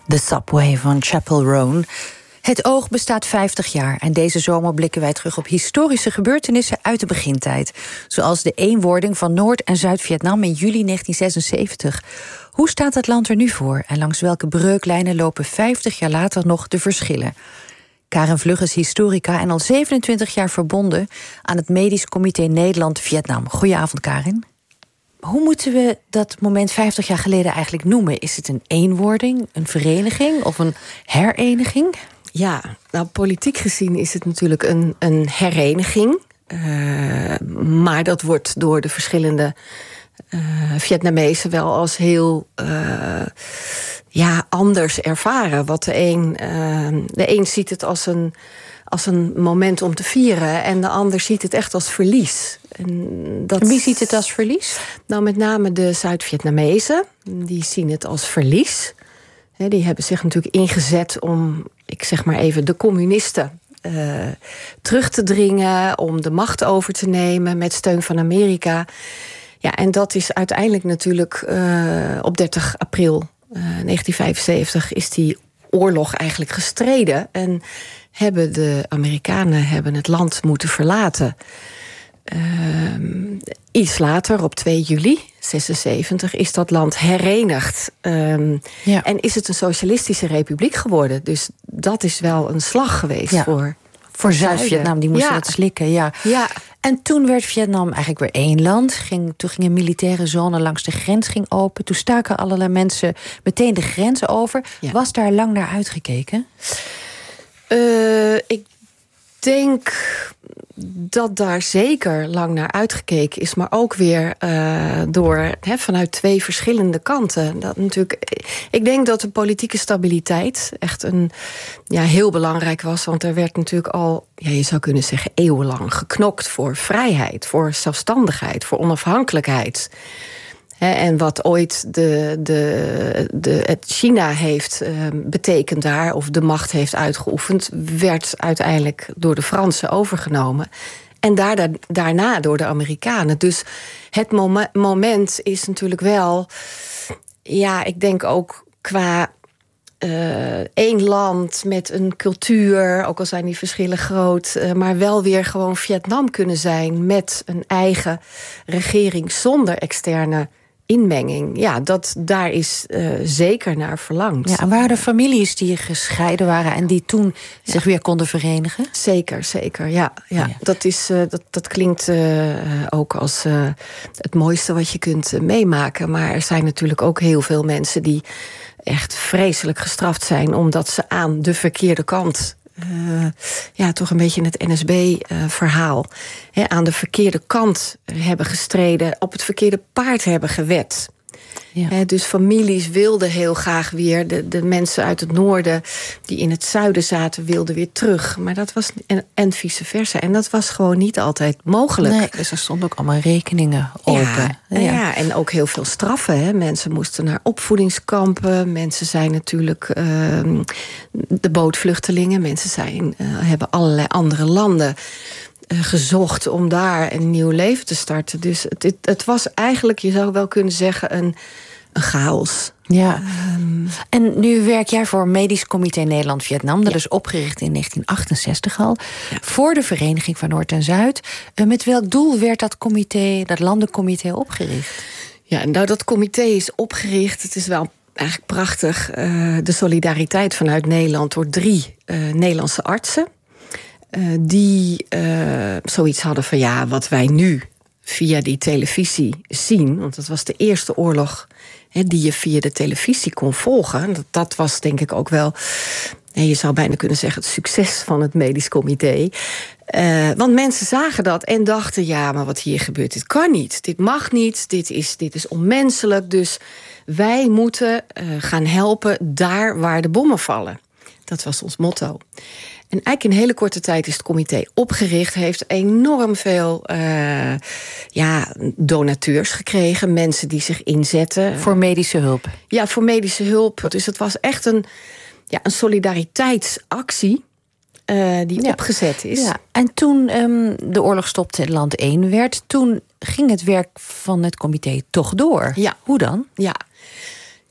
The Subway van Chappell Roan. Het oog bestaat 50 jaar en deze zomer blikken wij terug op historische gebeurtenissen uit de begintijd. Zoals de eenwording van Noord- en Zuid-Vietnam in juli 1976. Hoe staat het land er nu voor en langs welke breuklijnen lopen 50 jaar later nog de verschillen? Karen Vlug is historica en al 27 jaar verbonden aan het Medisch Comité Nederland-Vietnam. Goedenavond, Karin. Hoe moeten we dat moment 50 jaar geleden eigenlijk noemen? Is het een eenwording, een vereniging of een hereniging? Ja, nou politiek gezien is het natuurlijk een hereniging. Maar dat wordt door de verschillende Vietnamezen wel als heel anders ervaren. Wat de een ziet het als een moment om te vieren en de ander ziet het echt als verlies. En wie ziet het als verlies? Nou, met name de Zuid-Vietnamezen. Die zien het als verlies. Die hebben zich natuurlijk ingezet om, ik zeg maar even, de communisten terug te dringen, om de macht over te nemen met steun van Amerika. Ja, en dat is uiteindelijk natuurlijk op 30 april 1975 is die oorlog eigenlijk gestreden en de Amerikanen het land moeten verlaten. Iets later, op 2 juli 1976, is dat land herenigd. En is het een socialistische republiek geworden. Dus dat is wel een slag geweest voor Zuid-Vietnam. Die moesten dat slikken, ja. En toen werd Vietnam eigenlijk weer één land. Toen ging een militaire zone langs de grens open. Toen staken allerlei mensen meteen de grens over. Ja. Was daar lang naar uitgekeken? Ik denk dat daar zeker lang naar uitgekeken is, maar ook weer vanuit 2 verschillende kanten. Ik denk dat de politieke stabiliteit echt heel belangrijk was, want er werd natuurlijk al, je zou kunnen zeggen, eeuwenlang geknokt voor vrijheid, voor zelfstandigheid, voor onafhankelijkheid. En wat ooit het China heeft betekend daar, of de macht heeft uitgeoefend, werd uiteindelijk door de Fransen overgenomen. En daarna door de Amerikanen. Dus het moment is natuurlijk wel, ik denk ook qua één land met een cultuur, ook al zijn die verschillen groot, maar wel weer gewoon Vietnam kunnen zijn met een eigen regering zonder externe inmenging. Ja, daar is zeker naar verlangd. Ja, en waren er families die gescheiden waren en die toen zich weer konden verenigen? Zeker, ja. Dat klinkt ook als het mooiste wat je kunt meemaken. Maar er zijn natuurlijk ook heel veel mensen die echt vreselijk gestraft zijn omdat ze aan de verkeerde kant, toch een beetje het NSB-verhaal, aan de verkeerde kant hebben gestreden, op het verkeerde paard hebben gewed. Ja. Dus families wilden heel graag weer, de mensen uit het noorden die in het zuiden zaten, wilden weer terug. Maar dat was, en vice versa. En dat was gewoon niet altijd mogelijk. Nee, dus er stonden ook allemaal rekeningen open. Ja, en ook heel veel straffen. Mensen moesten naar opvoedingskampen. Mensen zijn natuurlijk de bootvluchtelingen. Mensen hebben allerlei andere landen gezocht om daar een nieuw leven te starten. Dus het was eigenlijk, je zou wel kunnen zeggen, een chaos. Ja. En nu werk jij voor Medisch Comité Nederland-Vietnam. Dat is opgericht in 1968 al. Ja. Voor de vereniging van Noord en Zuid. Met welk doel werd dat landencomité opgericht? Ja, nou, dat comité is opgericht. Het is wel eigenlijk prachtig. De solidariteit vanuit Nederland door 3 Nederlandse artsen. Die zoiets hadden van wat wij nu via die televisie zien, want dat was de eerste oorlog die je via de televisie kon volgen. Dat was denk ik ook wel, je zou bijna kunnen zeggen, het succes van het medisch comité. Want mensen zagen dat en dachten, maar wat hier gebeurt, dit kan niet, dit mag niet, dit is onmenselijk. Dus wij moeten gaan helpen daar waar de bommen vallen. Dat was ons motto. En eigenlijk in een hele korte tijd is het comité opgericht. Heeft enorm veel donateurs gekregen. Mensen die zich inzetten. Voor medische hulp? Ja, voor medische hulp. Dus het was echt een solidariteitsactie die opgezet is. Ja. En toen de oorlog stopte en land 1 werd, toen ging het werk van het comité toch door. Ja. Hoe dan? Ja.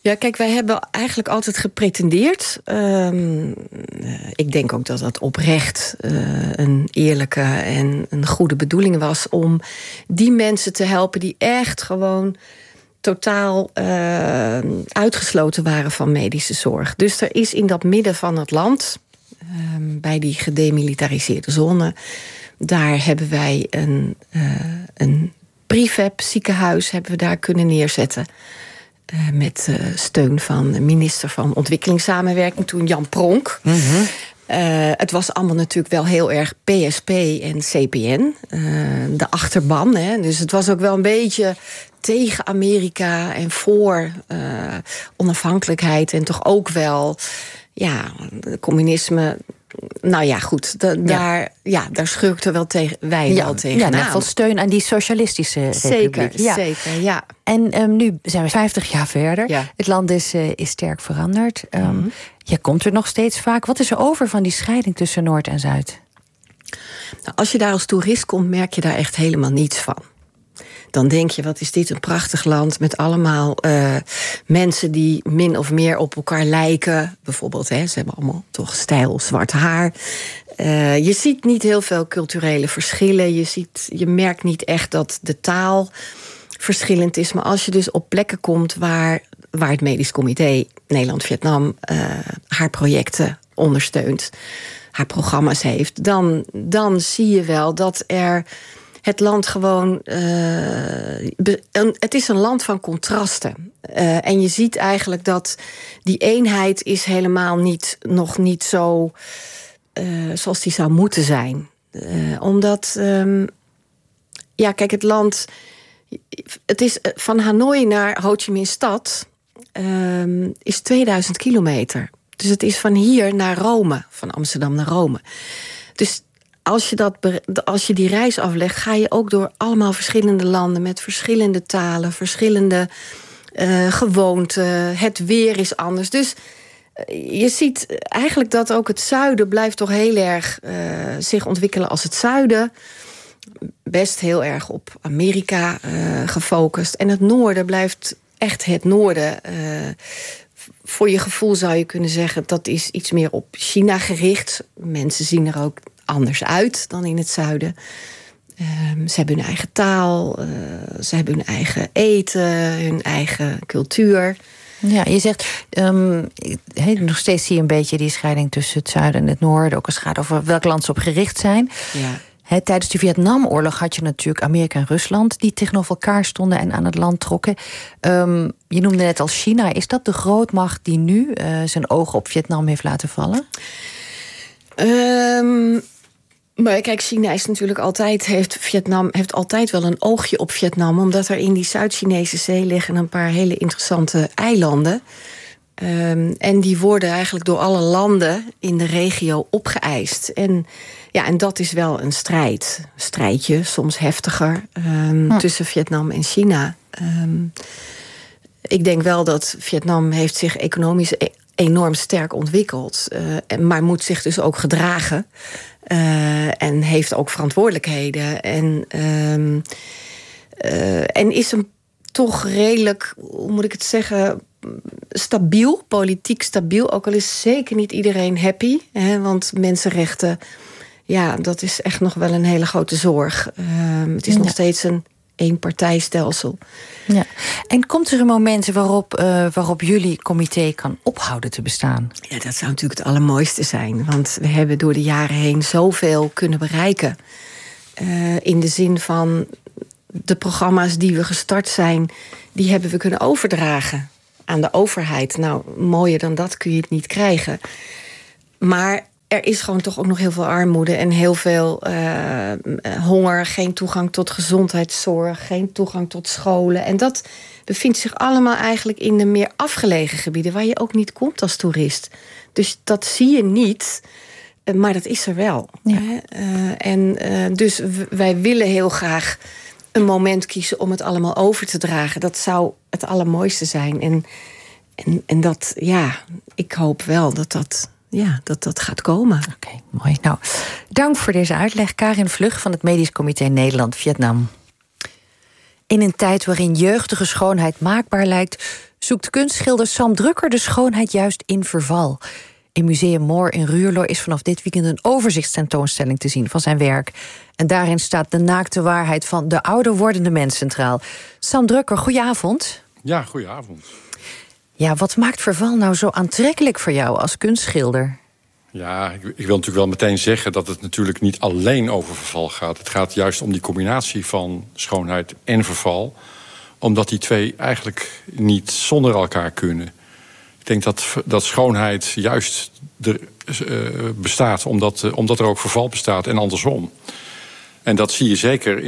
Ja, kijk, wij hebben eigenlijk altijd gepretendeerd. Ik denk ook dat dat oprecht een eerlijke en een goede bedoeling was om die mensen te helpen die echt gewoon totaal uitgesloten waren van medische zorg. Dus er is in dat midden van het land, bij die gedemilitariseerde zone, daar hebben wij een prefab ziekenhuis hebben we daar kunnen neerzetten. Met steun van de minister van Ontwikkelingssamenwerking, toen Jan Pronk. Mm-hmm. Het was allemaal natuurlijk wel heel erg PSP en CPN. De achterban. Hè. Dus het was ook wel een beetje tegen Amerika en voor onafhankelijkheid. En toch ook wel, ja, communisme. Nou ja, goed, daar schurkten wel wij wel tegen. Ja, net veel steun aan die socialistische republiek. Zeker, ja. En nu zijn we 50 jaar verder. Ja. Het land is sterk veranderd. Je komt er nog steeds vaak. Wat is er over van die scheiding tussen Noord en Zuid? Nou, als je daar als toerist komt, merk je daar echt helemaal niets van. Dan denk je, wat is dit een prachtig land met allemaal mensen die min of meer op elkaar lijken. Bijvoorbeeld, ze hebben allemaal toch stijl zwart haar. Je ziet niet heel veel culturele verschillen. Je merkt niet echt dat de taal verschillend is. Maar als je dus op plekken komt waar het Medisch Comité Nederland-Vietnam haar projecten ondersteunt, haar programma's heeft, dan zie je wel dat het land gewoon het is een land van contrasten. En je ziet eigenlijk dat die eenheid is helemaal nog niet zo zoals die zou moeten zijn. Omdat, kijk, het land, het is van Hanoi naar Ho Chi Minh Stad is 2000 kilometer. Dus het is van hier naar Rome, van Amsterdam naar Rome. Dus als je die reis aflegt, ga je ook door allemaal verschillende landen met verschillende talen, verschillende gewoonten. Het weer is anders. Dus je ziet eigenlijk dat ook het zuiden blijft toch heel erg zich ontwikkelen als het zuiden. Best heel erg op Amerika gefocust. En het noorden blijft echt het noorden. Voor je gevoel zou je kunnen zeggen, dat is iets meer op China gericht. Mensen zien er ook anders uit dan in het zuiden. Ze hebben hun eigen taal, ze hebben hun eigen eten, hun eigen cultuur. Ja, je zegt, nog steeds zie je een beetje die scheiding tussen het zuiden en het noorden. Ook als het gaat over welk land ze op gericht zijn. Ja. Tijdens de Vietnamoorlog had je natuurlijk Amerika en Rusland die tegenover elkaar stonden en aan het land trokken. Je noemde net al China. Is dat de grootmacht die nu zijn ogen op Vietnam heeft laten vallen? Maar kijk, China is natuurlijk Vietnam heeft altijd wel een oogje op Vietnam, omdat er in die Zuid-Chinese zee liggen een paar hele interessante eilanden. En die worden eigenlijk door alle landen in de regio opgeëist. En dat is wel een strijdje, soms heftiger, tussen Vietnam en China. Ik denk wel dat Vietnam heeft zich economisch enorm sterk ontwikkeld, maar moet zich dus ook gedragen. En heeft ook verantwoordelijkheden. En is een toch redelijk, hoe moet ik het zeggen, stabiel, politiek stabiel. Ook al is zeker niet iedereen happy. Want mensenrechten, dat is echt nog wel een hele grote zorg. Het is nog steeds een eenpartijstelsel. Ja. En komt er een moment waarop jullie comité kan ophouden te bestaan? Ja, dat zou natuurlijk het allermooiste zijn. Want we hebben door de jaren heen zoveel kunnen bereiken. In de zin van de programma's die we gestart zijn, die hebben we kunnen overdragen aan de overheid. Nou, mooier dan dat kun je het niet krijgen. Maar er is gewoon toch ook nog heel veel armoede en heel veel honger, geen toegang tot gezondheidszorg, geen toegang tot scholen. En dat bevindt zich allemaal eigenlijk in de meer afgelegen gebieden, waar je ook niet komt als toerist. Dus dat zie je niet, maar dat is er wel. Ja. Dus wij willen heel graag een moment kiezen om het allemaal over te dragen. Dat zou het allermooiste zijn. En dat, ik hoop wel dat gaat komen. Oké, mooi. Nou, dank voor deze uitleg. Karin Vlug van het Medisch Comité Nederland-Vietnam. In een tijd waarin jeugdige schoonheid maakbaar lijkt, zoekt kunstschilder Sam Drucker de schoonheid juist in verval. In Museum Moor in Ruurlo is vanaf dit weekend een overzichtstentoonstelling te zien van zijn werk. En daarin staat de naakte waarheid van de ouder wordende mens centraal. Sam Drucker, goedenavond. Ja, goedenavond. Ja, wat maakt verval nou zo aantrekkelijk voor jou als kunstschilder? Ja, ik wil natuurlijk wel meteen zeggen dat het natuurlijk niet alleen over verval gaat. Het gaat juist om die combinatie van schoonheid en verval. Omdat die twee eigenlijk niet zonder elkaar kunnen. Ik denk dat schoonheid juist bestaat omdat er ook verval bestaat en andersom. En dat zie je zeker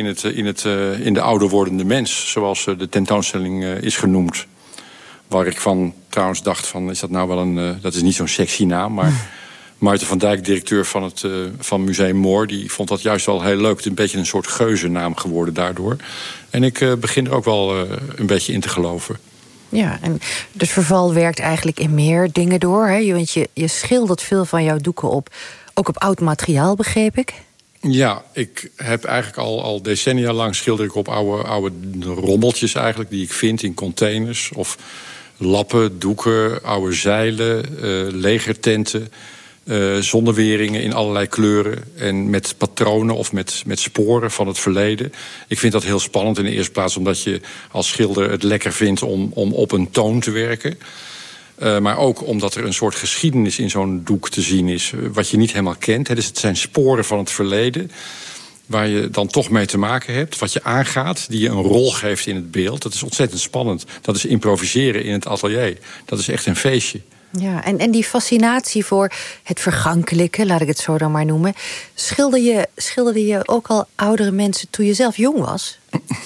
in de ouder wordende mens, zoals de tentoonstelling is genoemd. Waar ik van trouwens dacht van, is dat nou wel een... dat is niet zo'n sexy naam, maar Maarten van Dijk, directeur van Museum Moor, die vond dat juist wel heel leuk. Het is een beetje een soort geuzennaam geworden daardoor. En ik begin er ook wel een beetje in te geloven. Ja, en dus verval werkt eigenlijk in meer dingen door. Hè? Want je schildert veel van jouw doeken op. Ook op oud materiaal, begreep ik? Ja, ik heb eigenlijk al decennia lang schilder ik op oude rommeltjes eigenlijk, die ik vind in containers. Of lappen, doeken, oude zeilen, legertenten, zonneweringen in allerlei kleuren. En met patronen of met sporen van het verleden. Ik vind dat heel spannend in de eerste plaats, omdat je als schilder het lekker vindt om op een toon te werken. Maar ook omdat er een soort geschiedenis in zo'n doek te zien is, wat je niet helemaal kent. Dus het zijn sporen van het verleden, waar je dan toch mee te maken hebt. Wat je aangaat, die je een rol geeft in het beeld. Dat is ontzettend spannend. Dat is improviseren in het atelier. Dat is echt een feestje. Ja, en die fascinatie voor het vergankelijke, laat ik het zo dan maar noemen. Schilderde je ook al oudere mensen toen je zelf jong was?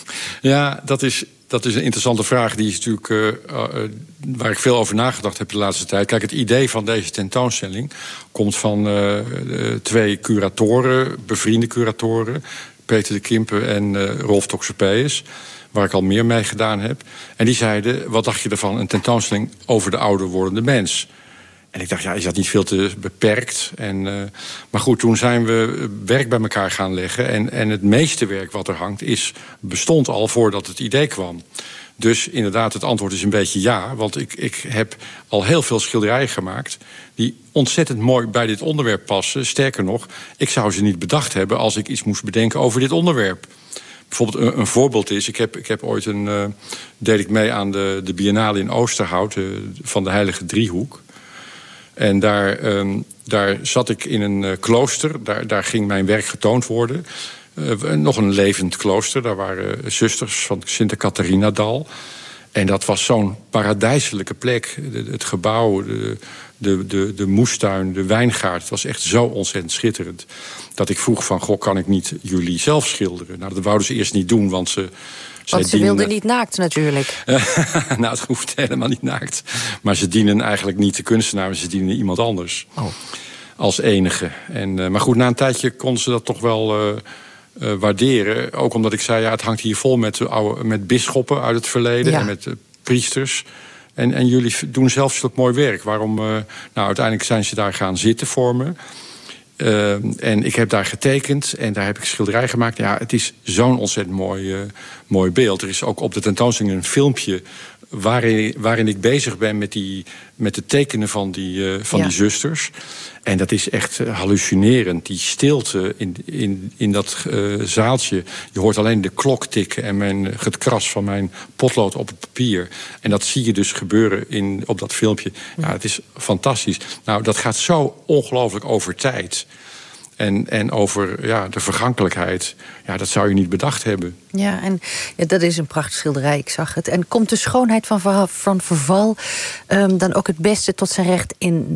Ja, dat is een interessante vraag. Die is natuurlijk waar ik veel over nagedacht heb de laatste tijd. Kijk, het idee van deze tentoonstelling komt van twee curatoren, bevriende curatoren, Peter de Kimpe en Rolf Toxopeus, waar ik al meer mee gedaan heb. En die zeiden, wat dacht je ervan, een tentoonstelling over de ouder wordende mens? En ik dacht, ja, is dat niet veel te beperkt? Maar goed, toen zijn we werk bij elkaar gaan leggen. En het meeste werk wat er hangt bestond al voordat het idee kwam. Dus inderdaad, het antwoord is een beetje ja. Want ik heb al heel veel schilderijen gemaakt die ontzettend mooi bij dit onderwerp passen. Sterker nog, ik zou ze niet bedacht hebben als ik iets moest bedenken over dit onderwerp. Bijvoorbeeld een voorbeeld is, ik heb ooit deed ik mee aan de Biennale in Oosterhout van de Heilige Driehoek. En daar zat ik in een klooster, daar ging mijn werk getoond worden. Nog een levend klooster, daar waren zusters van Sint Catharinadal. En dat was zo'n paradijselijke plek. Het gebouw, de moestuin, de wijngaard. Het was echt zo ontzettend schitterend. Dat ik vroeg van, goh, kan ik niet jullie zelf schilderen? Nou, dat wouden ze eerst niet doen, want ze wilden niet naakt natuurlijk. Nou, het hoeft helemaal niet naakt. Maar ze dienen eigenlijk niet de kunstenaar, maar ze dienen iemand anders. Oh. Als enige. Maar goed, na een tijdje konden ze dat toch wel waarderen. Ook omdat ik zei, ja, het hangt hier vol met bisschoppen uit het verleden. Ja. En met priesters. En jullie doen zelf zulk mooi werk. Waarom? Nou, uiteindelijk zijn ze daar gaan zitten voor me. En ik heb daar getekend en daar heb ik schilderij gemaakt. Ja, het is zo'n ontzettend mooi beeld. Er is ook op de tentoonstelling een filmpje waarin ik bezig ben met het tekenen van die zusters. En dat is echt hallucinerend. Die stilte in dat zaaltje. Je hoort alleen de klok tikken en het kras van mijn potlood op het papier. En dat zie je dus gebeuren op dat filmpje. Ja, het is fantastisch. Nou, dat gaat zo ongelooflijk over tijd. En over de vergankelijkheid. Ja, dat zou je niet bedacht hebben. Ja, en dat is een prachtige schilderij, ik zag het. En komt de schoonheid van verval dan ook het beste tot zijn recht in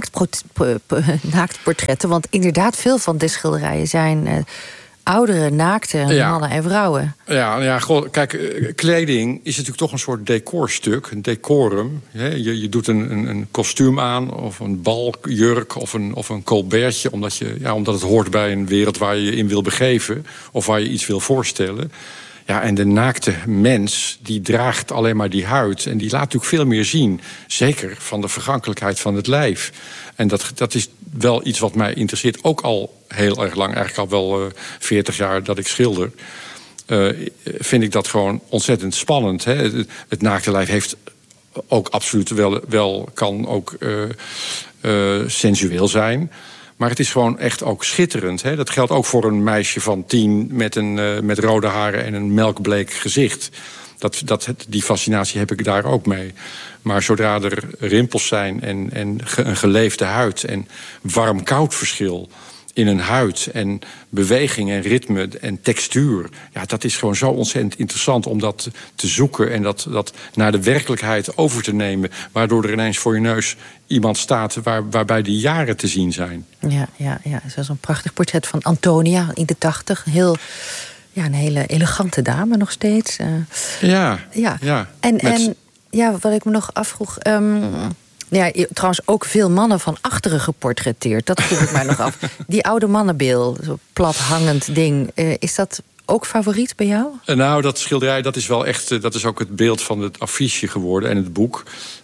naaktportretten? Want inderdaad, veel van de schilderijen zijn oudere, naakte mannen en vrouwen. Ja, kijk, kleding is natuurlijk toch een soort decorstuk, een decorum. Je doet een kostuum aan, of een baljurk, of een colbertje, omdat het hoort bij een wereld waar je je in wil begeven, of waar je iets wil voorstellen. Ja, en de naakte mens, die draagt alleen maar die huid. En die laat natuurlijk veel meer zien. Zeker van de vergankelijkheid van het lijf. En dat is wel iets wat mij interesseert. Ook al heel erg lang, eigenlijk al wel 40 jaar dat ik schilder. Vind ik dat gewoon ontzettend spannend. Hè? Het naakte lijf heeft ook absoluut wel kan ook sensueel zijn. Maar het is gewoon echt ook schitterend. Hè? Dat geldt ook voor een meisje van 10 met rode haren en een melkbleek gezicht. Die fascinatie heb ik daar ook mee. Maar zodra er rimpels zijn en een geleefde huid en warm-koud verschil in een huid en beweging en ritme en textuur, ja, dat is gewoon zo ontzettend interessant om dat te zoeken en dat naar de werkelijkheid over te nemen, waardoor er ineens voor je neus iemand staat waarbij die jaren te zien zijn. Ja. Zoals een prachtig portret van Antonia in de 80. Een hele elegante dame nog steeds. Ja. En wat ik me nog afvroeg. Trouwens ook veel mannen van achteren geportretteerd. Dat vroeg ik mij nog af. Die oude mannenbeeld, zo'n plat hangend ding. Is dat ook favoriet bij jou? Nou, dat schilderij, dat is wel echt. Dat is ook het beeld van het affiche geworden en het boek.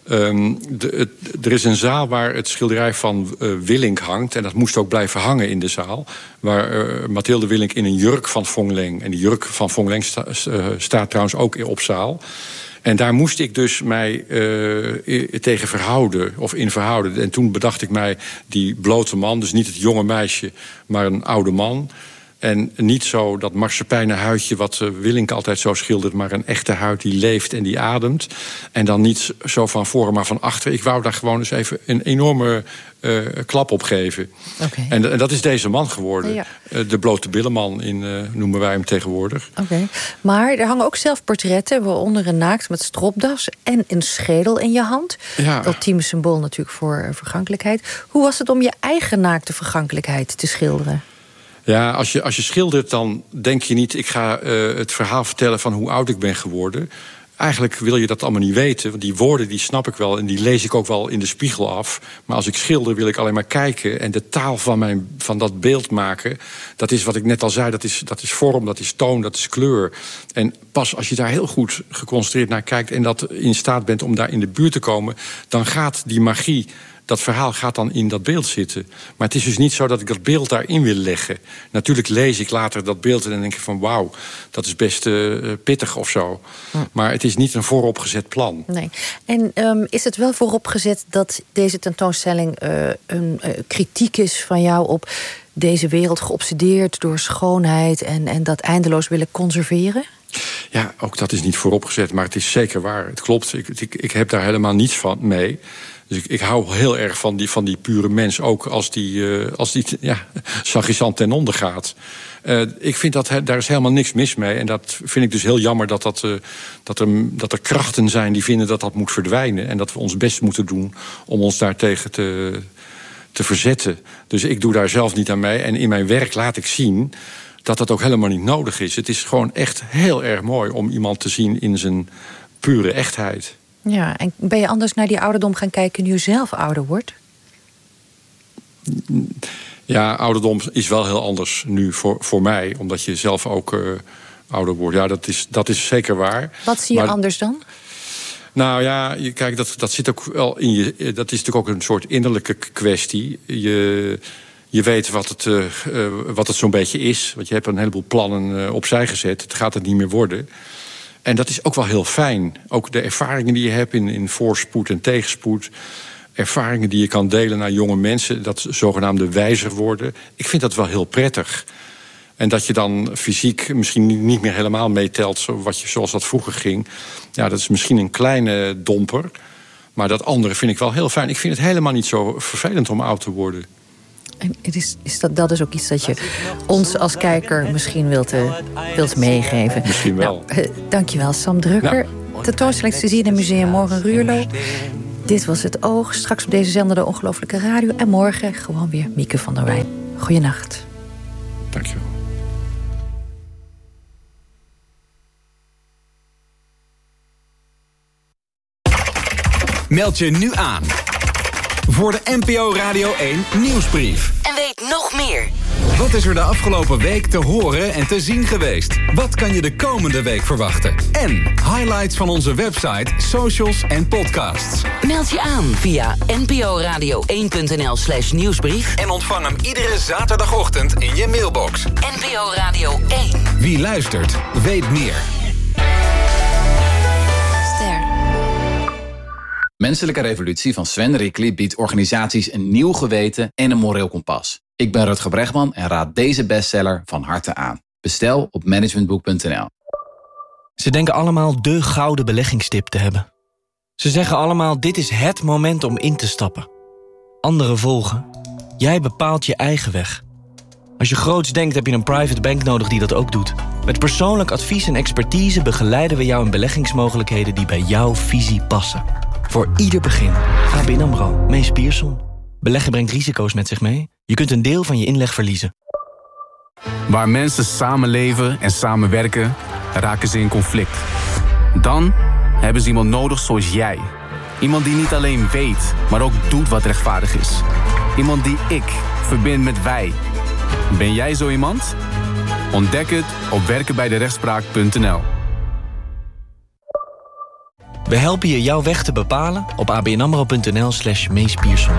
Er is een zaal waar het schilderij van Willink hangt. En dat moest ook blijven hangen in de zaal. Waar Mathilde Willink in een jurk van Vongleng. En die jurk van Vongleng staat trouwens ook op zaal. En daar moest ik dus mij tegen verhouden, of in verhouden. En toen bedacht ik mij die blote man, dus niet het jonge meisje, maar een oude man. En niet zo dat marsepijnen huidje wat Willink altijd zo schildert, maar een echte huid die leeft en die ademt. En dan niet zo van voren, maar van achter. Ik wou daar gewoon eens even een enorme klap op geven. Okay. En dat is deze man geworden. Ja. De blote billenman noemen wij hem tegenwoordig. Okay. Maar er hangen ook zelfportretten, waaronder een naakt met stropdas en een schedel in je hand. Ja. Ultieme symbool natuurlijk voor vergankelijkheid. Hoe was het om je eigen naakte vergankelijkheid te schilderen? Ja, als je schildert, dan denk je niet, ik ga het verhaal vertellen van hoe oud ik ben geworden. Eigenlijk wil je dat allemaal niet weten. Want die woorden die snap ik wel en die lees ik ook wel in de spiegel af. Maar als ik schilder wil ik alleen maar kijken en de taal van dat beeld maken. Dat is wat ik net al zei, dat is vorm, dat is toon, dat is kleur. En pas als je daar heel goed geconcentreerd naar kijkt en dat in staat bent om daar in de buurt te komen, dan gaat die magie, dat verhaal gaat dan in dat beeld zitten. Maar het is dus niet zo dat ik dat beeld daarin wil leggen. Natuurlijk lees ik later dat beeld en dan denk ik van wauw, dat is best pittig of zo. Maar het is niet een vooropgezet plan. Nee. En is het wel vooropgezet dat deze tentoonstelling een kritiek is van jou op deze wereld, geobsedeerd door schoonheid en dat eindeloos willen conserveren? Ja, ook dat is niet vooropgezet, maar het is zeker waar. Het klopt, ik heb daar helemaal niets van mee. Dus ik hou heel erg van die pure mens, ook als die sagissant ten onder gaat. Ik vind daar is helemaal niks mis mee. En dat vind ik dus heel jammer dat er krachten zijn die vinden dat moet verdwijnen. En dat we ons best moeten doen om ons daartegen te verzetten. Dus ik doe daar zelf niet aan mee. En in mijn werk laat ik zien dat ook helemaal niet nodig is. Het is gewoon echt heel erg mooi om iemand te zien in zijn pure echtheid. Ja, en ben je anders naar die ouderdom gaan kijken nu je zelf ouder wordt? Ja, ouderdom is wel heel anders nu voor mij, omdat je zelf ook ouder wordt. Ja, dat is zeker waar. Wat zie je anders dan? Nou ja, kijk, dat zit ook wel in je. Dat is natuurlijk ook een soort innerlijke kwestie. Je weet wat het zo'n beetje is. Want je hebt een heleboel plannen opzij gezet. Het gaat het niet meer worden. En dat is ook wel heel fijn. Ook de ervaringen die je hebt in voorspoed en tegenspoed. Ervaringen die je kan delen naar jonge mensen. Dat zogenaamde wijzer worden. Ik vind dat wel heel prettig. En dat je dan fysiek misschien niet meer helemaal meetelt zoals dat vroeger ging. Ja, dat is misschien een kleine domper. Maar dat andere vind ik wel heel fijn. Ik vind het helemaal niet zo vervelend om oud te worden. En dat is ook iets dat je ons als kijker misschien wilt meegeven. Misschien wel. Dankjewel, Sam Drucker. Ja. Tentoonstelling te zien in het Museum Morgen Ruurlo. Dit was Het Oog. Straks op deze zender de Ongelooflijke Radio. En morgen gewoon weer Mieke van der Wijn. Goeienacht. Dankjewel. Meld je nu aan voor de NPO Radio 1 Nieuwsbrief. En weet nog meer. Wat is er de afgelopen week te horen en te zien geweest? Wat kan je de komende week verwachten? En highlights van onze website, socials en podcasts. Meld je aan via nporadio1.nl/nieuwsbrief. En ontvang hem iedere zaterdagochtend in je mailbox. NPO Radio 1. Wie luistert, weet meer. Ster. Menselijke Revolutie van Sven Rickly biedt organisaties een nieuw geweten en een moreel kompas. Ik ben Rutger Bregman en raad deze bestseller van harte aan. Bestel op managementboek.nl. Ze denken allemaal de gouden beleggingstip te hebben. Ze zeggen allemaal, dit is het moment om in te stappen. Anderen volgen. Jij bepaalt je eigen weg. Als je groots denkt, heb je een private bank nodig die dat ook doet. Met persoonlijk advies en expertise begeleiden we jou in beleggingsmogelijkheden die bij jouw visie passen. Voor ieder begin. ABN AMRO, Mees Pierson. Beleggen brengt risico's met zich mee. Je kunt een deel van je inleg verliezen. Waar mensen samenleven en samenwerken, raken ze in conflict. Dan hebben ze iemand nodig zoals jij. Iemand die niet alleen weet, maar ook doet wat rechtvaardig is. Iemand die ik verbind met wij. Ben jij zo iemand? Ontdek het op werkenbijderechtspraak.nl. We helpen je jouw weg te bepalen op abnamro.nl/Mees Pierson.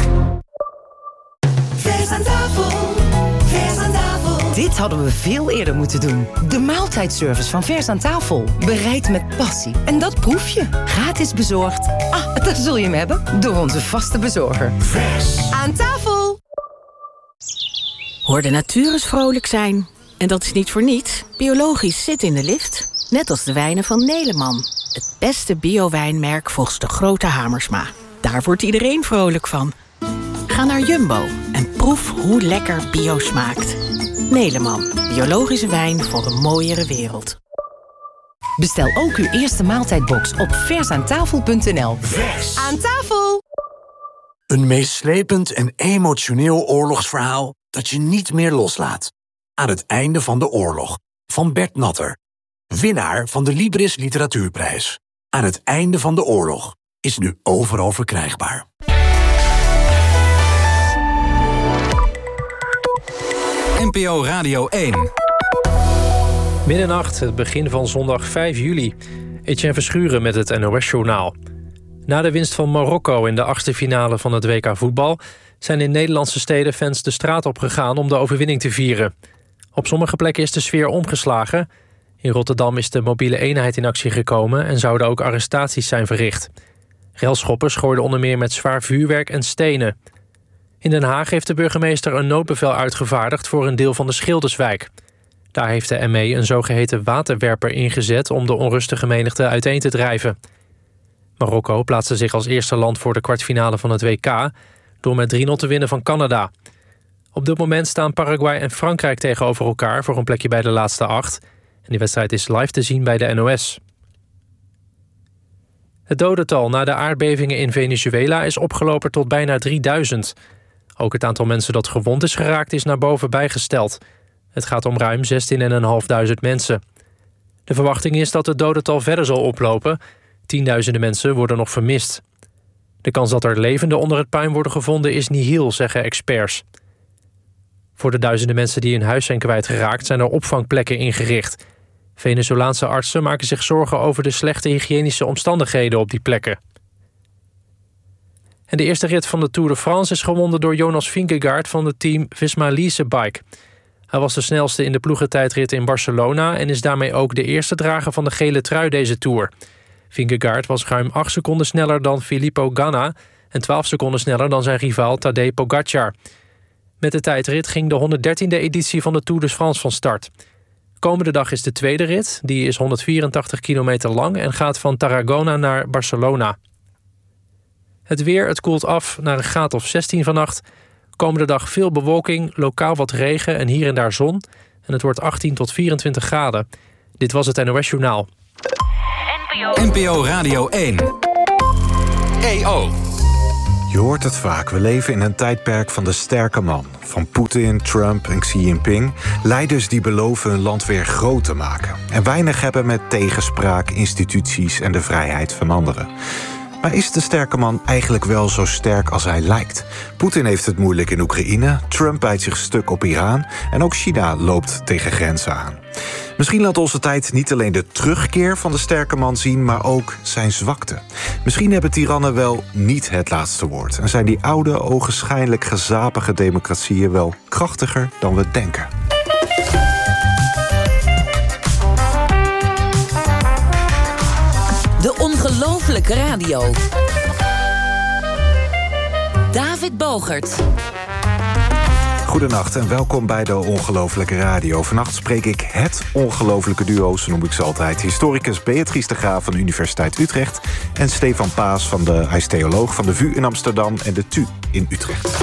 Vers aan tafel, vers aan tafel. Dit hadden we veel eerder moeten doen. De maaltijdservice van Vers aan tafel. Bereid met passie. En dat proef je. Gratis bezorgd. Daar zul je hem hebben. Door onze vaste bezorger. Vers aan tafel. Hoor de natuur eens vrolijk zijn. En dat is niet voor niets. Biologisch zit in de lift. Net als de wijnen van Neleman. Het beste bio-wijnmerk volgens de grote Hamersma. Daar wordt iedereen vrolijk van. Ga naar Jumbo en proef hoe lekker bio smaakt. Neleman, biologische wijn voor een mooiere wereld. Bestel ook uw eerste maaltijdbox op versaantafel.nl. Vers aan tafel. Een meeslepend en emotioneel oorlogsverhaal dat je niet meer loslaat. Aan het einde van de oorlog, van Bert Natter. Winnaar van de Libris Literatuurprijs. Aan het einde van de oorlog is nu overal verkrijgbaar. NPO Radio 1. Middernacht, het begin van zondag 5 juli. Etienne Verschuren met het NOS-journaal. Na de winst van Marokko in de achtste finale van het WK voetbal zijn in Nederlandse steden fans de straat op gegaan om de overwinning te vieren. Op sommige plekken is de sfeer omgeslagen. In Rotterdam is de mobiele eenheid in actie gekomen en zouden ook arrestaties zijn verricht. Relschoppers gooiden onder meer met zwaar vuurwerk en stenen. In Den Haag heeft de burgemeester een noodbevel uitgevaardigd voor een deel van de Schilderswijk. Daar heeft de ME een zogeheten waterwerper ingezet om de onrustige menigte uiteen te drijven. Marokko plaatste zich als eerste land voor de kwartfinale van het WK door met 3-0 te winnen van Canada. Op dit moment staan Paraguay en Frankrijk tegenover elkaar voor een plekje bij de laatste 8. En die wedstrijd is live te zien bij de NOS. Het dodental na de aardbevingen in Venezuela is opgelopen tot bijna 3000. Ook het aantal mensen dat gewond is geraakt is naar boven bijgesteld. Het gaat om ruim 16.500 mensen. De verwachting is dat het dodental verder zal oplopen. Tienduizenden mensen worden nog vermist. De kans dat er levenden onder het puin worden gevonden is nihil, zeggen experts. Voor de duizenden mensen die hun huis zijn kwijtgeraakt zijn er opvangplekken ingericht. Venezolaanse artsen maken zich zorgen over de slechte hygiënische omstandigheden op die plekken. En de eerste rit van de Tour de France is gewonnen door Jonas Vingegaard van het team Visma Lease Bike. Hij was de snelste in de ploegentijdrit in Barcelona en is daarmee ook de eerste drager van de gele trui deze Tour. Vingegaard was ruim 8 seconden sneller dan Filippo Ganna en 12 seconden sneller dan zijn rivaal Tadej Pogacar. Met de tijdrit ging de 113e editie van de Tour de France van start. Komende dag is de tweede rit, die is 184 kilometer lang en gaat van Tarragona naar Barcelona. Het weer, het koelt af naar een graad of 16 vannacht. Komende dag veel bewolking, lokaal wat regen en hier en daar zon. En het wordt 18 tot 24 graden. Dit was het NOS Journaal. NPO Radio 1. EO. Je hoort het vaak, we leven in een tijdperk van de sterke man. Van Poetin, Trump en Xi Jinping. Leiders die beloven hun land weer groot te maken. En weinig hebben met tegenspraak, instituties en de vrijheid van anderen. Maar is de sterke man eigenlijk wel zo sterk als hij lijkt? Poetin heeft het moeilijk in Oekraïne, Trump bijt zich stuk op Iran en ook China loopt tegen grenzen aan. Misschien laat onze tijd niet alleen de terugkeer van de sterke man zien, maar ook zijn zwakte. Misschien hebben tirannen wel niet het laatste woord en zijn die oude, ogenschijnlijk gezapige democratieën wel krachtiger dan we denken. De ongelofelijke radio. David Bogert. Goedenacht en welkom bij de Ongelofelijke Radio. Vannacht spreek ik het ongelofelijke duo, zo noem ik ze altijd. Historicus Beatrice de Graaf van de Universiteit Utrecht en Stefan Paas, hij is theoloog van de VU in Amsterdam en de TU in Utrecht.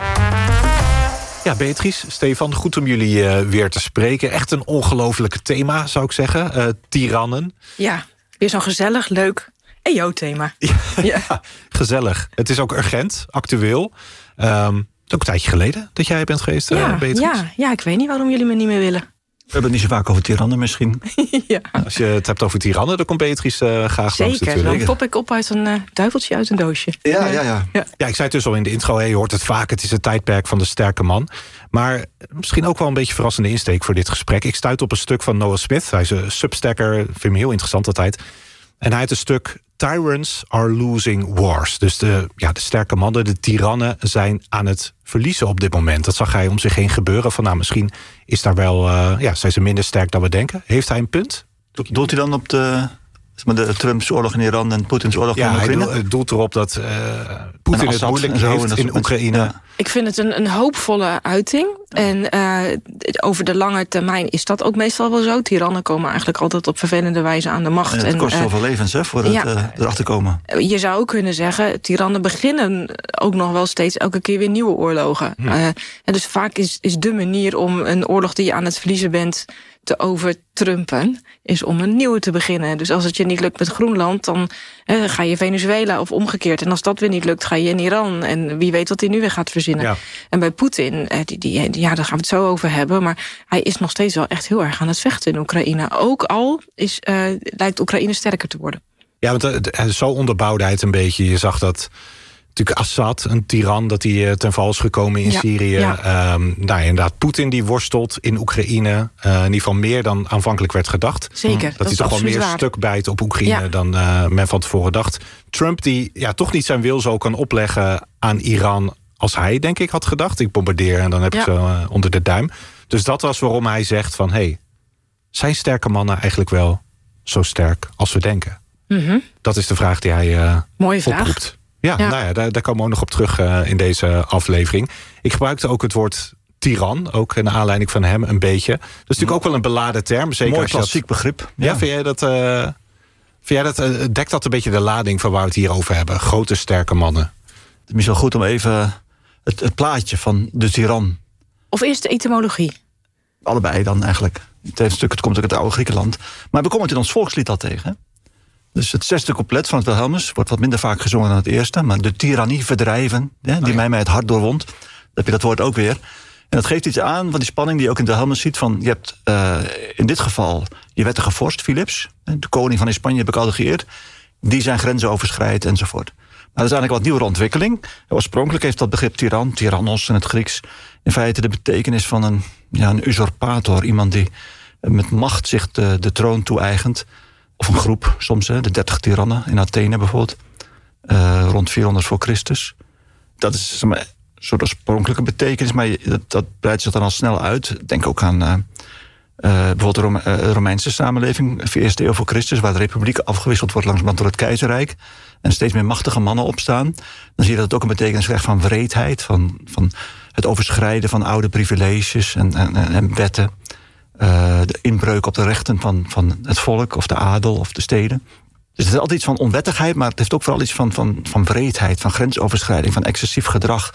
Ja, Beatrice, Stefan, goed om jullie weer te spreken. Echt een ongelofelijke thema, zou ik zeggen. Tirannen. Ja, weer zo'n gezellig, leuk EO-thema. Ja, gezellig. Het is ook urgent, actueel. Het is ook een tijdje geleden dat jij bent geweest, Beatrice. Ja, ik weet niet waarom jullie me niet meer willen. We hebben het niet zo vaak over tirannen misschien. Ja. Als je het hebt over tirannen, dan komt Beatrice graag langs. Zeker, dan pop ik op uit een duiveltje uit een doosje. Ja, ik zei het dus al in de intro, je hoort het vaak. Het is het tijdperk van de sterke man. Maar misschien ook wel een beetje verrassende insteek voor dit gesprek. Ik stuit op een stuk van Noah Smith. Hij is een substacker, vind hem heel interessant altijd. En hij heeft een stuk Tyrants are losing wars. Dus de sterke mannen, de tirannen, zijn aan het verliezen op dit moment. Dat zag hij om zich heen gebeuren. Van misschien is daar wel, zijn ze minder sterk dan we denken. Heeft hij een punt? Doelt hij dan op de Trumps oorlog in Iran en Poetins oorlog in Oekraïne? Hij doelt erop dat Poetin het moeilijk heeft in Oekraïne. Ja. Ik vind het een hoopvolle uiting. En over de lange termijn is dat ook meestal wel zo. Tirannen komen eigenlijk altijd op vervelende wijze aan de macht. Het kost zoveel levens voor het erachter komen. Je zou ook kunnen zeggen, tirannen beginnen ook nog wel steeds elke keer weer nieuwe oorlogen. En dus vaak is de manier om een oorlog die je aan het verliezen bent te overtrumpen, is om een nieuwe te beginnen. Dus als het je niet lukt met Groenland, dan ga je Venezuela of omgekeerd. En als dat weer niet lukt, ga je in Iran. En wie weet wat hij nu weer gaat verzinnen. Ja. En bij Poetin, daar gaan we het zo over hebben, maar hij is nog steeds wel echt heel erg aan het vechten in Oekraïne. Ook al lijkt Oekraïne sterker te worden. Ja, want zo onderbouwde hij het een beetje. Je zag dat natuurlijk Assad, een tiran, dat hij ten val is gekomen in Syrië. Ja. Inderdaad, Poetin die worstelt in Oekraïne. In ieder geval meer dan aanvankelijk werd gedacht. Zeker. Dat hij toch wel meer stuk bijt op Oekraïne dan men van tevoren dacht. Trump die toch niet zijn wil zo kan opleggen aan Iran als hij, denk ik, had gedacht. Ik bombardeer en dan heb ik ze onder de duim. Dus dat was waarom hij zegt van, zijn sterke mannen eigenlijk wel zo sterk als we denken? Mm-hmm. Dat is de vraag die hij Mooie oproept. Vraag. Ja. Daar komen we ook nog op terug in deze aflevering. Ik gebruikte ook het woord tiran, ook naar aanleiding van hem een beetje. Dat is natuurlijk ook wel een beladen term. Zeker mooi klassiek begrip. Ja, vind jij dat dekt dat een beetje de lading van waar we het hier over hebben? Grote, sterke mannen. Het is wel goed om even het plaatje van de tiran. Of eerst de etymologie? Allebei dan eigenlijk. Het komt ook uit het oude Griekenland. Maar we komen het in ons volkslied al tegen. Dus het 6e couplet van het Wilhelmus wordt wat minder vaak gezongen dan het eerste. Maar de tirannie verdrijven, die mij het hart doorwond. Dan heb je dat woord ook weer. En dat geeft iets aan van die spanning die je ook in het Wilhelmus ziet. Van, je hebt in dit geval je wettige vorst, Philips. De koning van Spanje heb ik altijd geëerd. Die zijn grenzen overschrijdt enzovoort. Maar dat is eigenlijk wat nieuwere ontwikkeling. Oorspronkelijk heeft dat begrip tiran, tyrannos in het Grieks, in feite de betekenis van een usurpator. Iemand die met macht zich de troon toe-eigent. Of een groep soms, de 30 tirannen in Athene bijvoorbeeld. Rond 400 voor Christus. Dat is een soort oorspronkelijke betekenis, maar dat breidt zich dan al snel uit. Denk ook aan bijvoorbeeld de Romeinse samenleving, 4e eeuw voor Christus, waar de republiek afgewisseld wordt langzamerhand door het keizerrijk. En steeds meer machtige mannen opstaan. Dan zie je dat het ook een betekenis krijgt van wreedheid, van het overschrijden van oude privileges en wetten. De inbreuk op de rechten van het volk of de adel of de steden. Dus het is altijd iets van onwettigheid, maar het heeft ook vooral iets van wreedheid, van grensoverschrijding, van excessief gedrag.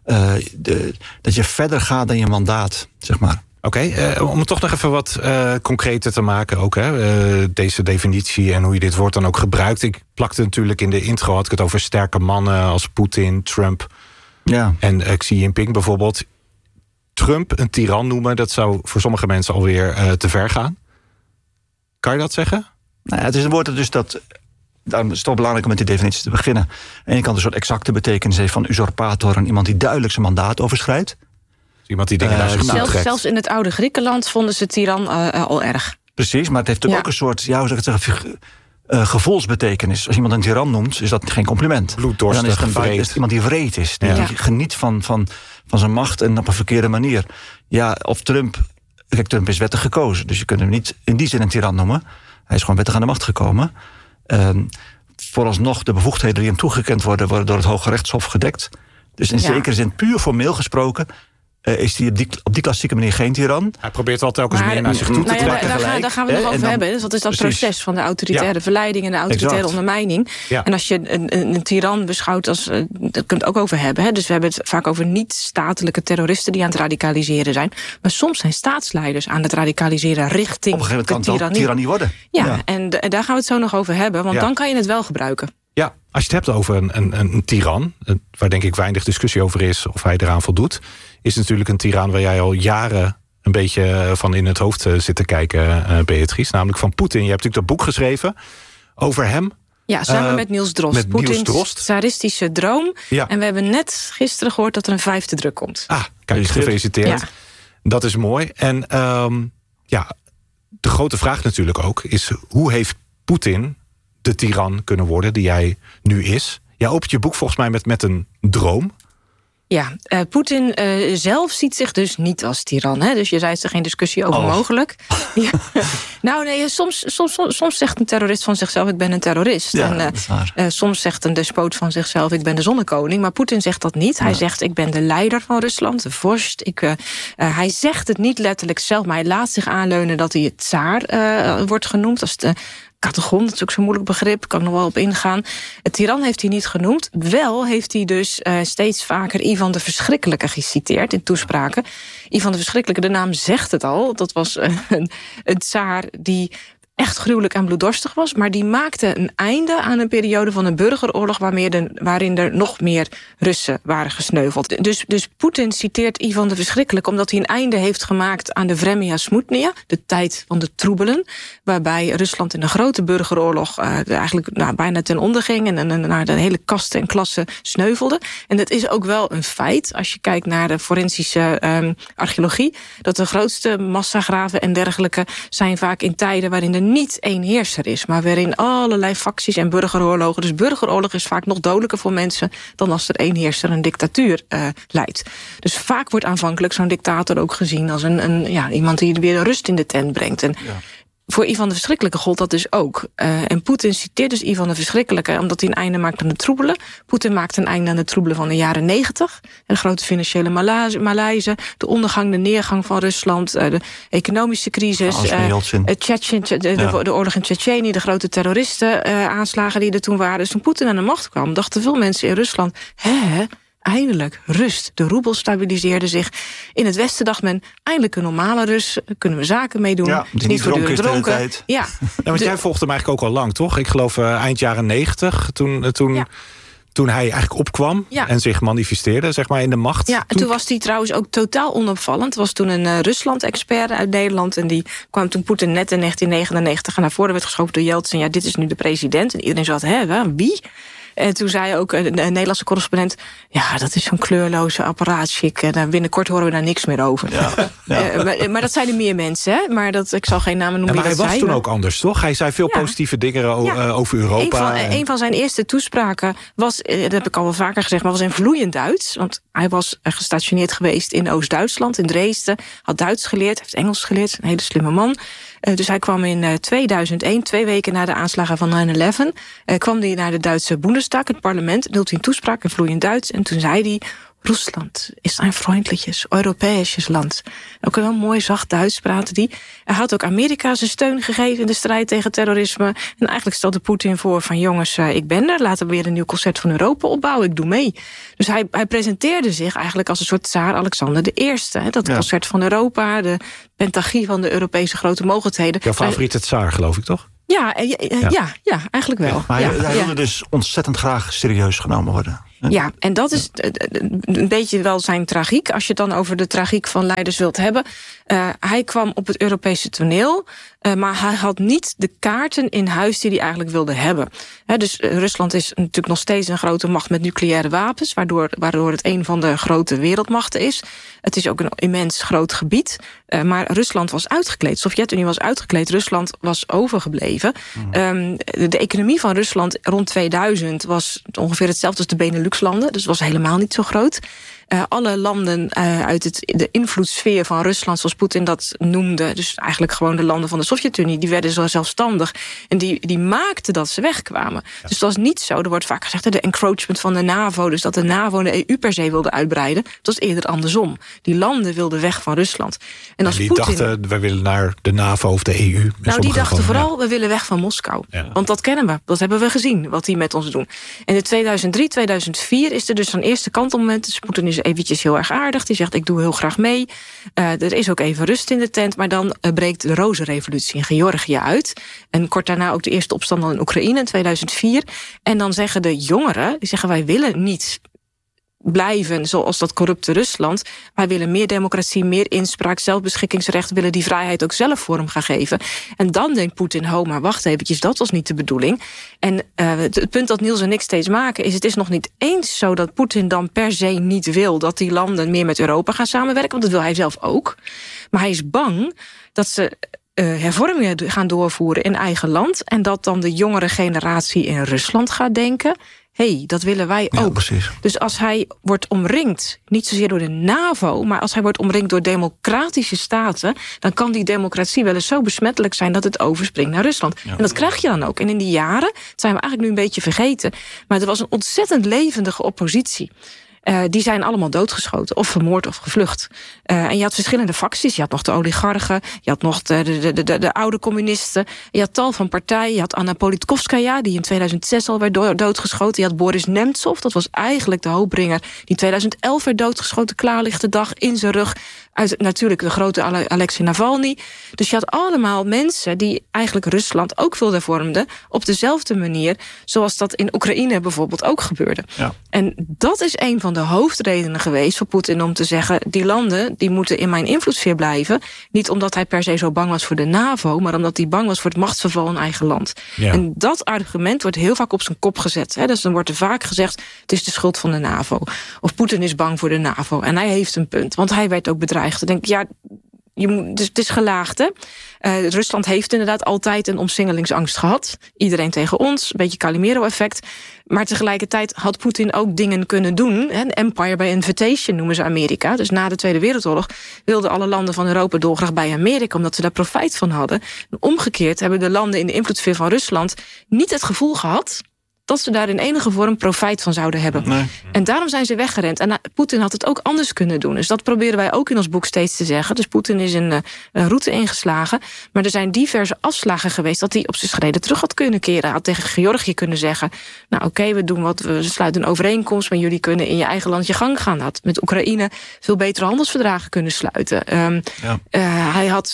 Dat je verder gaat dan je mandaat, zeg maar. Oké, om het toch nog even wat concreter te maken ook, deze definitie en hoe je dit woord dan ook gebruikt. Ik plakte natuurlijk in de intro, had ik het over sterke mannen als Poetin, Trump en Xi Jinping bijvoorbeeld. Trump een tiran noemen, dat zou voor sommige mensen alweer te ver gaan. Kan je dat zeggen? Nou ja, het is een woord daarom is het toch belangrijk om met die definitie te beginnen. Aan de ene kant een soort exacte betekenis heeft van usurpator, en iemand die duidelijk zijn mandaat overschrijdt. Iemand die dingen naar zich toe trekt. Zelfs in het oude Griekenland vonden ze tiran al erg. Precies, maar het heeft ook een soort, hoe zou ik het zeggen, gevoelsbetekenis. Als iemand een tiran noemt, is dat geen compliment. Bloeddorstig, dan is het iemand die wreed is. Die geniet van zijn macht en op een verkeerde manier. Ja, of Trump is wettig gekozen. Dus je kunt hem niet in die zin een tiran noemen. Hij is gewoon wettig aan de macht gekomen. Vooralsnog de bevoegdheden die hem toegekend worden door het Hoge Rechtshof gedekt. Dus in zekere zin, puur formeel gesproken, is hij op die klassieke manier geen tiran. Hij probeert wel telkens meer naar zich toe te trekken. Daar gaan we het nog over hebben. Dus dat is dat proces van de autoritaire verleiding en de autoritaire ondermijning. Ja. En als je een tiran beschouwt als... daar kun je het ook over hebben. Hè? Dus we hebben het vaak over niet-statelijke terroristen die aan het radicaliseren zijn. Maar soms zijn staatsleiders aan het radicaliseren richting op een gegeven moment kan het tirannie worden. Ja. En daar gaan we het zo nog over hebben. Want dan kan je het wel gebruiken. Ja, als je het hebt over een tiran, waar denk ik weinig discussie over is of hij eraan voldoet, is natuurlijk een tiran waar jij al jaren een beetje van in het hoofd zit te kijken, Beatrice. Namelijk van Poetin. Je hebt natuurlijk dat boek geschreven over hem. Ja, samen met Niels Drost. Poetins tsaristische droom. Ja. En we hebben net gisteren gehoord dat er een 5e druk komt. Kijk, gefeliciteerd. Ja. Dat is mooi. En de grote vraag natuurlijk ook is, hoe heeft Poetin de tiran kunnen worden die hij nu is? Jij opent je boek volgens mij met een droom. Ja, Poetin zelf ziet zich dus niet als tiran. Hè? Dus je zei, is er geen discussie over mogelijk. Ja. Nou nee, soms zegt een terrorist van zichzelf, ik ben een terrorist. Ja, en soms zegt een despoot van zichzelf, ik ben de zonnekoning. Maar Poetin zegt dat niet. Hij zegt, ik ben de leider van Rusland, de vorst. Hij zegt het niet letterlijk zelf, maar hij laat zich aanleunen dat hij het tsaar wordt genoemd. Als de Categon, dat is ook zo'n moeilijk begrip, kan ik nog wel op ingaan. Het tiran heeft hij niet genoemd. Wel heeft hij dus steeds vaker Ivan de Verschrikkelijke geciteerd in toespraken. Ivan de Verschrikkelijke, de naam zegt het al. Dat was een tsaar die echt gruwelijk en bloeddorstig was, maar die maakte een einde aan een periode van een burgeroorlog waarin er nog meer Russen waren gesneuveld. Dus Poetin citeert Ivan de Verschrikkelijke omdat hij een einde heeft gemaakt aan de Vremya Smutnia, de tijd van de troebelen, waarbij Rusland in een grote burgeroorlog eigenlijk bijna ten onder ging en naar de hele kasten en klassen sneuvelde. En dat is ook wel een feit, als je kijkt naar de forensische archeologie, dat de grootste massagraven en dergelijke zijn vaak in tijden waarin er niet één heerser is, maar waarin allerlei facties en burgeroorlogen. Dus burgeroorlog is vaak nog dodelijker voor mensen dan als er één heerser een dictatuur leidt. Dus vaak wordt aanvankelijk zo'n dictator ook gezien als iemand die weer rust in de tent brengt. En voor Ivan de Verschrikkelijke gold dat dus ook. En Poetin citeert dus Ivan de Verschrikkelijke omdat hij een einde maakt aan de troebelen. Poetin maakt een einde aan de troebelen van de jaren 90. De grote financiële malaise, de ondergang, de neergang van Rusland, de economische crisis, de oorlog in Tsjetsjenië, de grote terroristenaanslagen die er toen waren. Dus toen Poetin aan de macht kwam, dachten veel mensen in Rusland, eindelijk rust. De roebel stabiliseerde zich. In het Westen dacht men, eindelijk een normale rust. Kunnen we zaken mee doen. Ja, niet voortdurend dronken. Ja. Want jij volgde hem eigenlijk ook al lang, toch? Ik geloof eind jaren 90, toen hij eigenlijk opkwam en zich manifesteerde, zeg maar, in de macht. Ja, en toen was hij trouwens ook totaal onopvallend. Er was toen een Rusland-expert uit Nederland en die kwam toen Poetin net in 1999 naar voren werd geschoven door Yeltsin. Ja, dit is nu de president. En iedereen zat, wie? En toen zei ook een Nederlandse correspondent, ja, dat is zo'n kleurloze apparaatschik. En binnenkort horen we daar niks meer over. Ja. Maar dat zeiden meer mensen, hè? Maar ik zal geen namen noemen. Maar hij was toen ook anders, toch? Hij zei veel positieve dingen over Europa. Een van zijn eerste toespraken was, dat heb ik al wel vaker gezegd, maar was in vloeiend Duits. Want hij was gestationeerd geweest in Oost-Duitsland, in Dresden. Had Duits geleerd, heeft Engels geleerd. Een hele slimme man. Dus hij kwam in 2001, 2 weken na de aanslagen van 9/11... kwam hij naar de Duitse Bundestag, het parlement, hield hij een toespraak in vloeiend Duits. En toen zei hij, Rusland is een freundliches, Europäisches Land. Ook een heel mooi zacht Duits praatte die. Hij had ook Amerika zijn steun gegeven in de strijd tegen terrorisme. En eigenlijk stelde Poetin voor van jongens, ik ben er. Laten we weer een nieuw concert van Europa opbouwen. Ik doe mee. Dus hij presenteerde zich eigenlijk als een soort tsaar Alexander I. Dat concert van Europa, de pentagie van de Europese grote mogendheden. Jouw favoriete tsaar, geloof ik, toch? Ja, eigenlijk wel. Maar hij wilde dus ontzettend graag serieus genomen worden. Ja, en dat is een beetje wel zijn tragiek. Als je het dan over de tragiek van leiders wilt hebben. Hij kwam op het Europese toneel, maar hij had niet de kaarten in huis die hij eigenlijk wilde hebben. Dus Rusland is natuurlijk nog steeds een grote macht met nucleaire wapens, waardoor het een van de grote wereldmachten is. Het is ook een immens groot gebied, maar Rusland was uitgekleed. De Sovjet-Unie was uitgekleed, Rusland was overgebleven. De economie van Rusland rond 2000 was ongeveer hetzelfde als de Benelux-landen, dus was helemaal niet zo groot. Alle landen uit de invloedssfeer van Rusland, zoals Poetin dat noemde, dus eigenlijk gewoon de landen van de Sovjet-Unie, die werden zo zelfstandig en die maakten dat ze wegkwamen. Ja. Dus dat was niet zo. Er wordt vaak gezegd de encroachment van de NAVO, dus dat de NAVO en de EU per se wilde uitbreiden. Dat was eerder andersom. Die landen wilden weg van Rusland. En als die Poetin dachten, we willen naar de NAVO of de EU. Nou, die dachten vooral, we willen weg van Moskou. Ja. Want dat kennen we, dat hebben we gezien, wat die met ons doen. En in 2003, 2004 is er dus een eerste kantelmoment. Dus Poetin is eventjes heel erg aardig. Die zegt, ik doe heel graag mee. Er is ook even rust in de tent. Maar dan breekt de Rozenrevolutie in Georgië uit. En kort daarna ook de eerste opstand in Oekraïne in 2004. En dan zeggen de jongeren, die zeggen, wij willen niet blijven zoals dat corrupte Rusland. Wij willen meer democratie, meer inspraak, zelfbeschikkingsrecht, willen die vrijheid ook zelf vorm gaan geven. En dan denkt Poetin, maar wacht eventjes, dat was niet de bedoeling. En het punt dat Niels en ik steeds maken is, het is nog niet eens zo dat Poetin dan per se niet wil dat die landen meer met Europa gaan samenwerken, want dat wil hij zelf ook. Maar hij is bang dat ze hervormingen gaan doorvoeren in eigen land en dat dan de jongere generatie in Rusland gaat denken, dat willen wij ook. Precies. Dus als hij wordt omringd, niet zozeer door de NAVO, maar als hij wordt omringd door democratische staten, dan kan die democratie wel eens zo besmettelijk zijn dat het overspringt naar Rusland. Ja. En dat krijg je dan ook. En in die jaren, dat zijn we eigenlijk nu een beetje vergeten, maar er was een ontzettend levendige oppositie. Die zijn allemaal doodgeschoten, of vermoord of gevlucht. En je had verschillende facties. Je had nog de oligarchen, je had nog de oude communisten. Je had tal van partijen. Je had Anna Politkovskaya, die in 2006 al werd doodgeschoten. Je had Boris Nemtsov, dat was eigenlijk de hoopbringer, die in 2011 werd doodgeschoten, klaarlichte dag in zijn rug. Uit natuurlijk de grote Alexei Navalny. Dus je had allemaal mensen die eigenlijk Rusland ook wilden vormden op dezelfde manier zoals dat in Oekraïne bijvoorbeeld ook gebeurde. Ja. En dat is een van de hoofdredenen geweest voor Poetin om te zeggen, die landen die moeten in mijn invloedssfeer blijven. Niet omdat hij per se zo bang was voor de NAVO, maar omdat hij bang was voor het machtsverval in eigen land. Ja. En dat argument wordt heel vaak op zijn kop gezet. Dus dan wordt er vaak gezegd, het is de schuld van de NAVO. Of Poetin is bang voor de NAVO. En hij heeft een punt, want hij werd ook bedreigd. Dan denk ik, dus het is gelaagd, hè? Rusland heeft inderdaad altijd een omsingelingsangst gehad. Iedereen tegen ons, een beetje Calimero-effect. Maar tegelijkertijd had Poetin ook dingen kunnen doen. Een empire by invitation noemen ze Amerika. Dus na de Tweede Wereldoorlog wilden alle landen van Europa dolgraag bij Amerika, omdat ze daar profijt van hadden. En omgekeerd hebben de landen in de invloedssfeer van Rusland niet het gevoel gehad dat ze daar in enige vorm profijt van zouden hebben. Nee. En daarom zijn ze weggerend. En Poetin had het ook anders kunnen doen. Dus dat proberen wij ook in ons boek steeds te zeggen. Dus Poetin is een route ingeslagen. Maar er zijn diverse afslagen geweest dat hij op zijn schreden terug had kunnen keren. Hij had tegen Georgië kunnen zeggen, nou oké, we sluiten een overeenkomst, maar jullie kunnen in je eigen land je gang gaan. Hij had met Oekraïne veel betere handelsverdragen kunnen sluiten. Hij had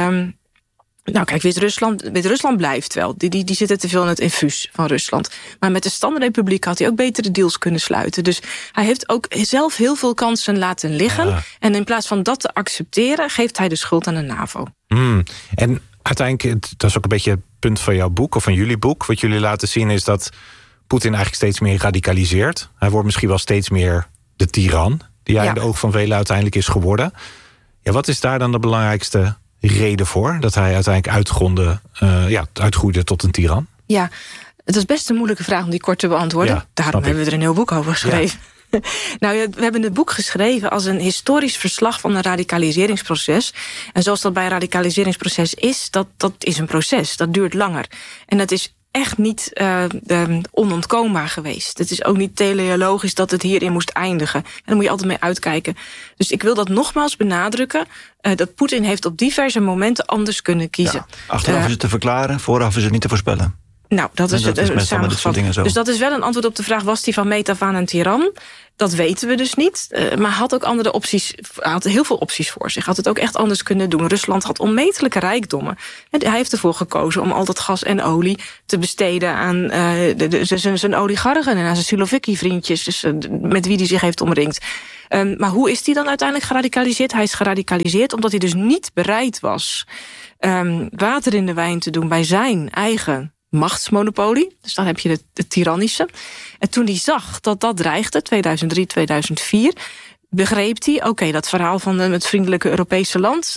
kijk, Wit-Rusland blijft wel. Die zitten te veel in het infuus van Rusland. Maar met de Standrepubliek had hij ook betere deals kunnen sluiten. Dus hij heeft ook zelf heel veel kansen laten liggen. Ja. En in plaats van dat te accepteren, geeft hij de schuld aan de NAVO. En uiteindelijk, dat is ook een beetje het punt van jouw boek, of van jullie boek. Wat jullie laten zien is dat Poetin eigenlijk steeds meer radicaliseert. Hij wordt misschien wel steeds meer de tiran, die hij in de ogen van velen uiteindelijk is geworden. Ja, wat is daar dan de belangrijkste reden voor dat hij uiteindelijk uitgroeide tot een tiran? Ja, het is best een moeilijke vraag om die kort te beantwoorden. Ja, daarom hebben we er een heel boek over geschreven. Ja. We hebben het boek geschreven als een historisch verslag van een radicaliseringsproces. En zoals dat bij een radicaliseringsproces is, dat is een proces. Dat duurt langer. En dat is echt niet onontkoombaar geweest. Het is ook niet teleologisch dat het hierin moest eindigen. En daar moet je altijd mee uitkijken. Dus ik wil dat nogmaals benadrukken, dat Poetin heeft op diverse momenten anders kunnen kiezen. Ja, achteraf is het te verklaren, vooraf is het niet te voorspellen. Nou, dat is het samengevat. Dus dat is wel een antwoord op de vraag, was hij van meet af aan een tiran? Dat weten we dus niet. Maar had ook andere opties. Hij had heel veel opties voor zich. Had het ook echt anders kunnen doen. Rusland had onmetelijke rijkdommen. En hij heeft ervoor gekozen om al dat gas en olie te besteden aan zijn oligarchen en aan zijn Siloviki-vriendjes, dus met wie hij zich heeft omringd. Maar hoe is hij dan uiteindelijk geradicaliseerd? Hij is geradicaliseerd omdat hij dus niet bereid was water in de wijn te doen bij zijn eigen machtsmonopolie. Dus dan heb je het tyrannische. En toen hij zag dat dat dreigde, 2003, 2004... begreep hij, oké, dat verhaal van het vriendelijke Europese land,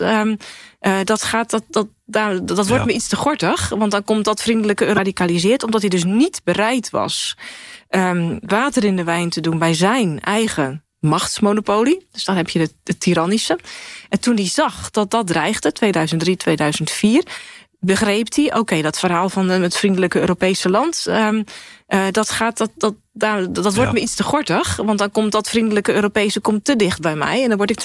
dat wordt me iets te gortig, want dan komt dat vriendelijke geradicaliseerd, omdat hij dus niet bereid was water in de wijn te doen bij zijn eigen machtsmonopolie. Dus dan heb je het tyrannische. En toen hij zag dat dat dreigde, 2003, 2004... begreep hij, oké, dat verhaal van het vriendelijke Europese land... dat wordt me iets te gortig. Want dan komt dat vriendelijke Europese te dicht bij mij. En dan word ik